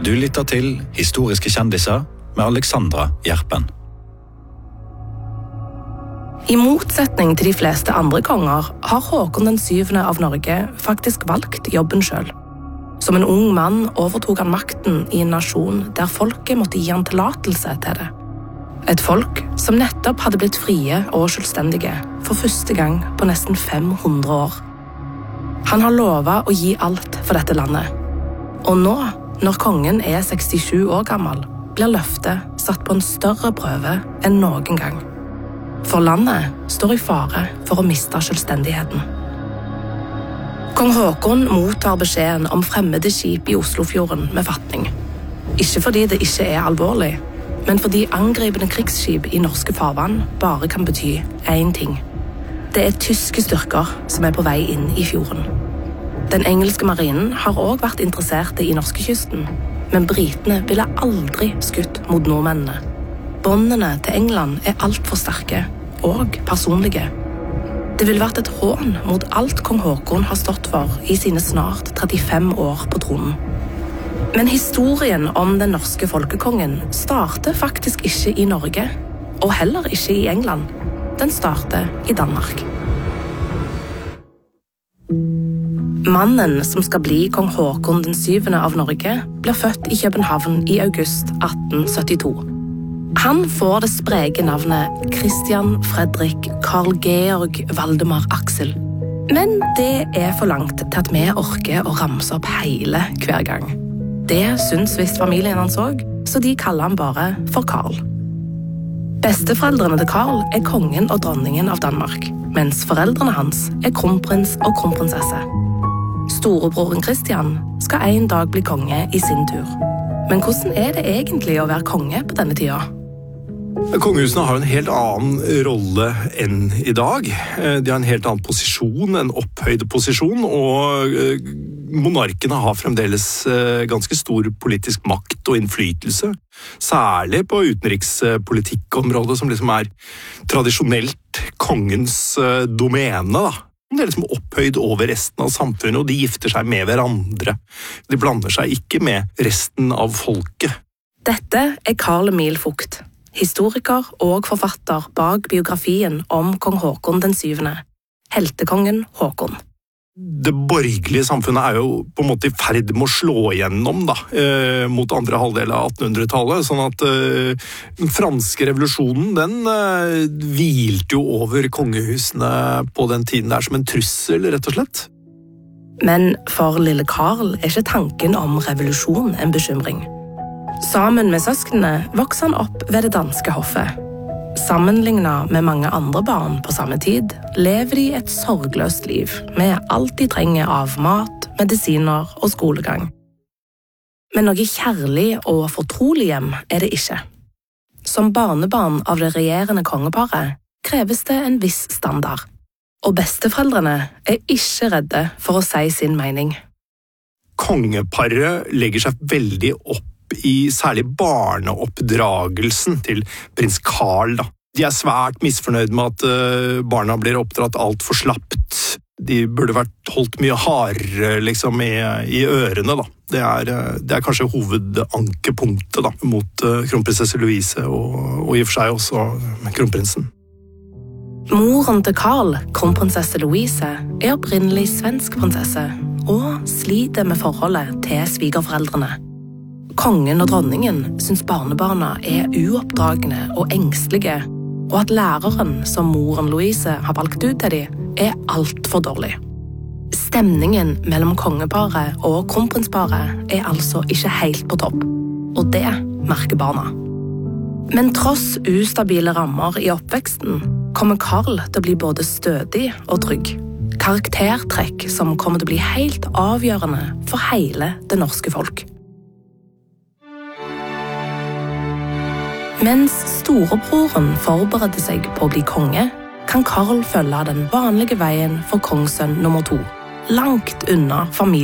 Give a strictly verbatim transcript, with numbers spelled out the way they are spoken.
Du lytter til Historiske kjendiser med Alexandra Gjerpen. I motsetning til de fleste andre konger har Håkon den syvende av Norge faktisk valgt jobben selv. Som en ung mann overtok han makten i en nasjon der folket måtte gi han tillatelse til det. Et folk som nettopp hadde blitt frie og selvstendige for første gang på nesten fem hundre år. Han har lovet å gi alt for dette landet. Og nå, når kongen er sekstisju år gammel, blir løftet satt på en større prøve enn noen gang. For landet står i fare for å miste selvstendigheten. Kong Håkon mottar beskjeden om fremmede skip i Oslofjorden med fatning. Ikke fordi det ikke er alvorlig, men fordi angripende krigsskip i norske farvann bare kan bety én ting. Det er tyske styrker som er på vei inn i fjorden. Den engelske marinen har også vært interesserte i norskekysten, men britene ville aldri skutt mot nordmennene. Båndene til England er alt for sterke og personlige. Det ville vært et hån mot alt kong Håkon har stått for i sine snart trettifem år på tronen. Men historien om den norske folkekongen starter faktisk ikke i Norge, og heller ikke i England. Den starter i Danmark. Mannen som skal bli kong Håkon den syvende av Norge, blir født i København i august atten syttito. Han får det spreke navnet Christian Fredrik Carl Georg Valdemar Axel. Men det er for langt til at vi orker å ramse opp hele hver gang. Det syns visst familien hans også, så de kaller han bare for Carl. Besteforeldrene til Carl er kongen og dronningen av Danmark, mens foreldrene hans er kronprins og kronprinsesse. Storebroren Christian skal en dag bli konge i sin tur. Men hvordan er det egentlig å være konge på denne tida? Kongehusene har en helt annen rolle enn i dag. De har en helt annen posisjon, en opphøyd posisjon, og monarkene har fremdeles ganske stor politisk makt og innflytelse. Særlig på utenrikspolitikkområdet, som liksom er tradisjonelt kongens domene, da. Det er liksom opphøyd over resten av samfunnet, og de gifter seg med hverandre. De blander seg ikke med resten av folket. Dette er Carl Emil Vogt, historiker og forfatter bak biografien om kong Håkon den syvende, heltekongen Håkon. Det borgerlige samfunnet er jo på en måte i ferd med å slå igjennom da, eh, mot andre halvdel av attenhundretallet, sånn at eh, den franske revolusjonen, den eh, hvilte jo over kongehusene på den tiden der som en trussel, rett og slett. Men for lille Carl er ikke tanken om revolusjon en bekymring. Sammen med søskene vokser han opp ved det danske hoffet. Sammenlignet med mange andre barn på samme tid, lever de et sorgløst liv med alt de trenger av mat, medisiner og skolegang. Men noe kjærlig og fortrolig hjem er det ikke. Som barnebarn av det regjerende kongeparet kreves det en viss standard, og besteforeldrene er ikke redde for å si sin mening. Kongeparet legger seg veldig opp i særlig barneoppdragelsen til prins Carl. Da. De er svært misfornøyd med at uh, barna blir oppdratt alt for slapt. De burde vært holdt mye hardere liksom, i, i ørene. Da. Det, er, uh, det er kanskje hovedankepunktet da, mot uh, kronprinsesse Louise og, og i og for seg også kronprinsen. Moren til Carl, kronprinsesse Louise, er opprinnelig svensk prinsesse og sliter med forholdet til svigerforeldrene. Kongen og dronningen syns barnebarna er uoppdragne og engstelige, og at læreren som moren Louise har valgt ut til dem, er alt for dårlig. Stemningen mellom kongeparet og kronprinsparet er altså ikke helt på topp, og det merker barna. Men tross ustabile rammer i oppveksten, kommer Carl til å bli både stødig og trygg. Karaktertrekk som kommer til å bli helt avgjørende for hele det norske folk. Mens storebroren forbereder seg på å bli konge, kan Carl følge den vanlige veien for kongssønn nummer to, langt unna familien.